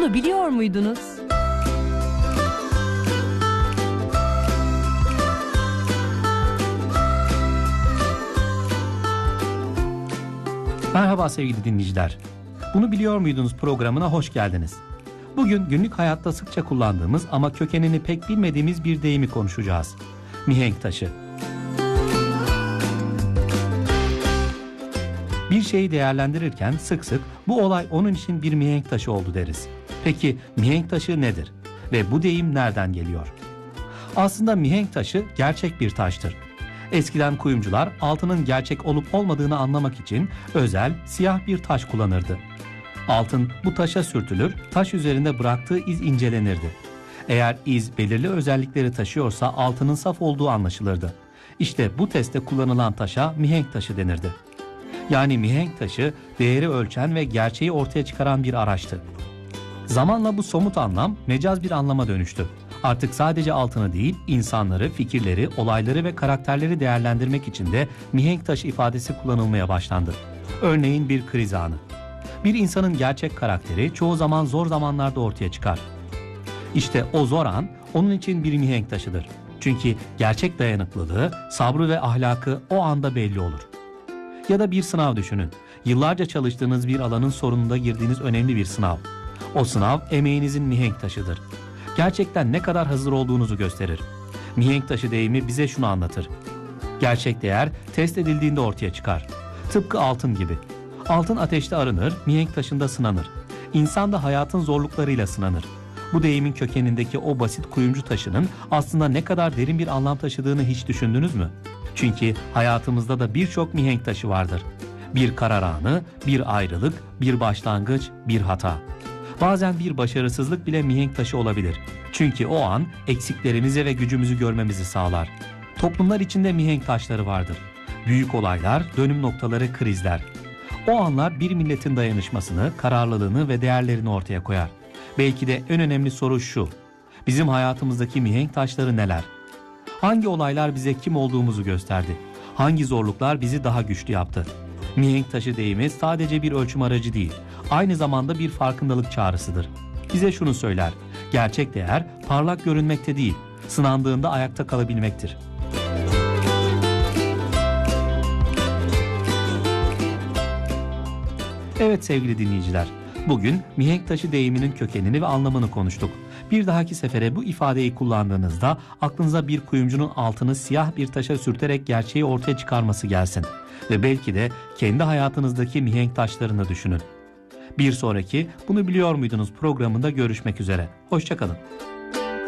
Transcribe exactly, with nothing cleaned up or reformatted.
Bunu biliyor muydunuz? Merhaba sevgili dinleyiciler. Bunu biliyor muydunuz programına hoş geldiniz. Bugün günlük hayatta sıkça kullandığımız ama kökenini pek bilmediğimiz bir deyimi konuşacağız. Mihenk taşı. Bir şeyi değerlendirirken sık sık bu olay onun için bir mihenk taşı oldu deriz. Peki mihenk taşı nedir? Ve bu deyim nereden geliyor? Aslında mihenk taşı gerçek bir taştır. Eskiden kuyumcular altının gerçek olup olmadığını anlamak için özel siyah bir taş kullanırdı. Altın bu taşa sürtülür, taş üzerinde bıraktığı iz incelenirdi. Eğer iz belirli özellikleri taşıyorsa altının saf olduğu anlaşılırdı. İşte bu testte kullanılan taşa mihenk taşı denirdi. Yani mihenk taşı değeri ölçen ve gerçeği ortaya çıkaran bir araçtı. Zamanla bu somut anlam mecaz bir anlama dönüştü. Artık sadece altını değil, insanları, fikirleri, olayları ve karakterleri değerlendirmek için de mihenk taşı ifadesi kullanılmaya başlandı. Örneğin bir kriz anı. Bir insanın gerçek karakteri çoğu zaman zor zamanlarda ortaya çıkar. İşte o zor an onun için bir mihenk taşıdır. Çünkü gerçek dayanıklılığı, sabrı ve ahlakı o anda belli olur. Ya da bir sınav düşünün. Yıllarca çalıştığınız bir alanın sonunda girdiğiniz önemli bir sınav. O sınav emeğinizin mihenk taşıdır. Gerçekten ne kadar hazır olduğunuzu gösterir. Mihenk taşı deyimi bize şunu anlatır. Gerçek değer test edildiğinde ortaya çıkar. Tıpkı altın gibi. Altın ateşte arınır, mihenk taşında sınanır. İnsan da hayatın zorluklarıyla sınanır. Bu deyimin kökenindeki o basit kuyumcu taşının aslında ne kadar derin bir anlam taşıdığını hiç düşündünüz mü? Çünkü hayatımızda da birçok mihenk taşı vardır. Bir karar anı, bir ayrılık, bir başlangıç, bir hata. Bazen bir başarısızlık bile mihenk taşı olabilir. Çünkü o an eksiklerimizi ve gücümüzü görmemizi sağlar. Toplumlar içinde mihenk taşları vardır. Büyük olaylar, dönüm noktaları, krizler. O anlar bir milletin dayanışmasını, kararlılığını ve değerlerini ortaya koyar. Belki de en önemli soru şu: bizim hayatımızdaki mihenk taşları neler? Hangi olaylar bize kim olduğumuzu gösterdi? Hangi zorluklar bizi daha güçlü yaptı? Mihenk taşı deyimi sadece bir ölçüm aracı değil, aynı zamanda bir farkındalık çağrısıdır. Bize şunu söyler: gerçek değer parlak görünmekte değil, sınandığında ayakta kalabilmektir. Evet sevgili dinleyiciler, bugün mihenk taşı deyiminin kökenini ve anlamını konuştuk. Bir dahaki sefere bu ifadeyi kullandığınızda aklınıza bir kuyumcunun altını siyah bir taşa sürterek gerçeği ortaya çıkarması gelsin. Ve belki de kendi hayatınızdaki mihenk taşlarını düşünün. Bir sonraki Bunu Biliyor Muydunuz programında görüşmek üzere. Hoşça kalın.